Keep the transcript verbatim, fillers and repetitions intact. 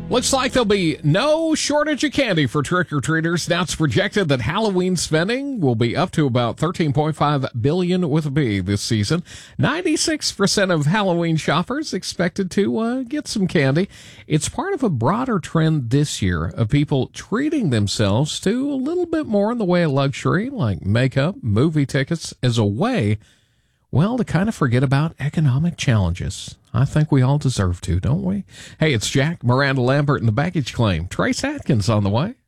Looks like there'll be no shortage of candy for trick-or-treaters. Now it's projected that Halloween spending will be up to about thirteen point five billion dollars with a B this season. ninety-six percent of Halloween shoppers expected to uh, get some candy. It's part of a broader trend this year of people treating themselves to a little bit more in the way of luxury, like makeup, movie tickets, as a way, well, to kind of forget about economic challenges. I think we all deserve to, don't we? Hey, it's Jack, Miranda Lambert, and the baggage claim. Trace Atkins on the way.